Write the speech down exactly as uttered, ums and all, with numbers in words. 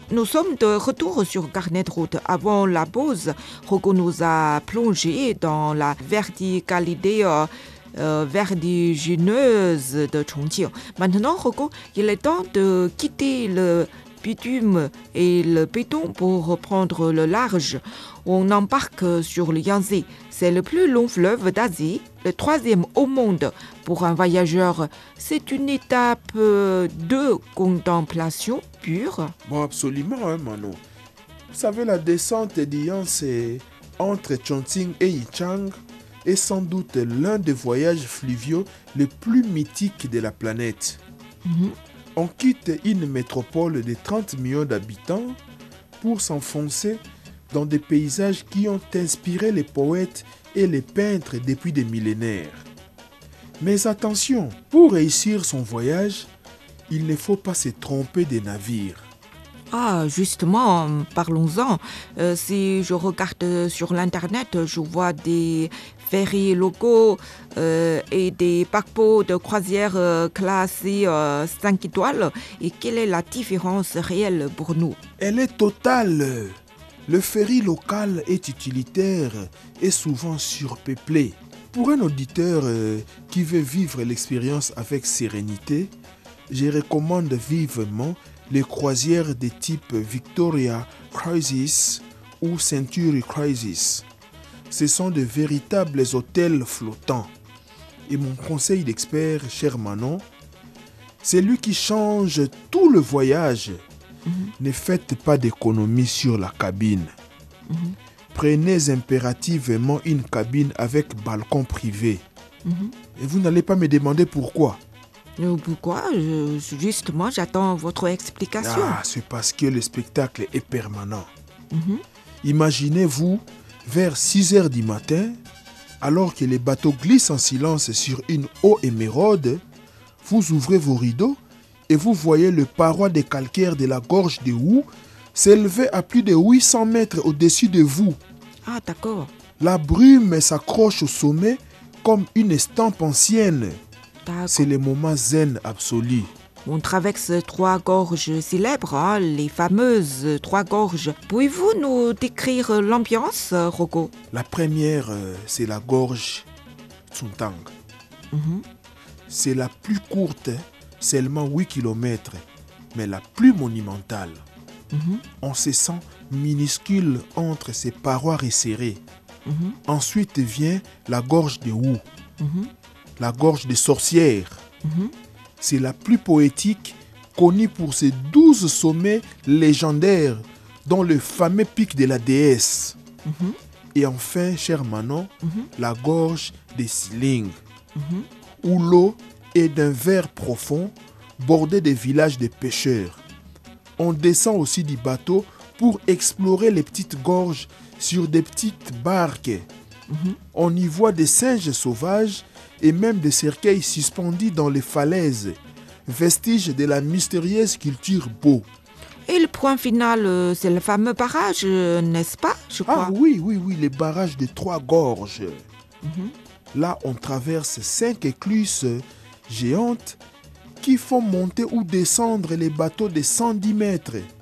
Nous sommes de retour sur Carnet de route. Avant la pause, Rocco nous a plongé dans la verticalité euh, euh, vertigineuse de Chongqing. Maintenant, Rocco, il est temps de quitter le bitume et le béton pour reprendre le large. On embarque sur le Yangtze. C'est le plus long fleuve d'Asie, le troisième au monde. Pour un voyageur, c'est une étape de contemplation pure. Bon, absolument, hein, Manon. Vous savez, la descente du Yangtze entre Chongqing et Yichang est sans doute l'un des voyages fluviaux les plus mythiques de la planète. Mm-hmm. On quitte une métropole de trente millions d'habitants pour s'enfoncer dans des paysages qui ont inspiré les poètes et les peintres depuis des millénaires. Mais attention, pour réussir son voyage, il ne faut pas se tromper des navires. Ah, justement, parlons-en. Euh, si je regarde sur l'internet, je vois des ferries locaux euh, et des paquebots de croisière euh, classés euh, cinq étoiles. Et quelle est la différence réelle pour nous? Elle est totale. Le ferry local est utilitaire et souvent surpeuplé. Pour un auditeur euh, qui veut vivre l'expérience avec sérénité, je recommande vivement les croisières de type Victoria Cruises ou Century Cruises. Ce sont de véritables hôtels flottants. Et mon conseil d'expert, cher Manon, c'est lui qui change tout le voyage. Mm-hmm. Ne faites pas d'économie sur la cabine. Mm-hmm. Prenez impérativement une cabine avec balcon privé. Mm-hmm. Et vous n'allez pas me demander pourquoi. Euh, Pourquoi? Je, Justement, j'attends votre explication. Ah, c'est parce que le spectacle est permanent. Mm-hmm. Imaginez-vous, vers six heures du matin, alors que les bateaux glissent en silence sur une eau émeraude, vous ouvrez vos rideaux et vous voyez le paroi de calcaire de la gorge de Wu s'élever à plus de huit cents mètres au-dessus de vous. Ah, d'accord. La brume s'accroche au sommet comme une estampe ancienne. d'accord. C'est le moment zen absolu. On traverse trois gorges célèbres, hein, les fameuses trois gorges. Pouvez-vous nous décrire l'ambiance, Rocco? La première, euh, c'est la gorge Tsuntang. Mm-hmm. C'est la plus courte, seulement huit kilomètres, mais la plus monumentale. Mm-hmm. On se sent minuscule entre ses parois resserrées. Mm-hmm. Ensuite vient la gorge de Wu, Mm-hmm. la gorge des sorcières. Mm-hmm. C'est la plus poétique, connue pour ses douze sommets légendaires, dont le fameux pic de la déesse. Mm-hmm. Et enfin, cher Manon, Mm-hmm. la gorge des Siling, Mm-hmm. où l'eau est d'un vert profond, bordé de villages de pêcheurs. On descend aussi du bateau pour explorer les petites gorges sur des petites barques. Mm-hmm. On y voit des singes sauvages et même des cercueils suspendus dans les falaises, vestiges de la mystérieuse culture Bo. Et le point final, euh, c'est le fameux barrage, euh, n'est-ce pas, je crois? Ah oui, oui, oui, les barrages de Trois Gorges. Mm-hmm. Là, on traverse cinq écluses géantes qui font monter ou descendre les bateaux de cent dix mètres.